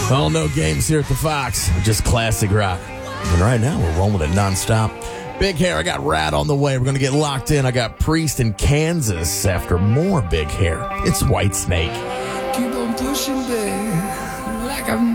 Well, no games here at the Fox, just classic rock. And right now, we're rolling it nonstop. Big Hair, I got Rat on the way. We're going to get locked in. I got Priest in Kansas after more Big Hair. It's Whitesnake. Keep on pushing, babe, like I'm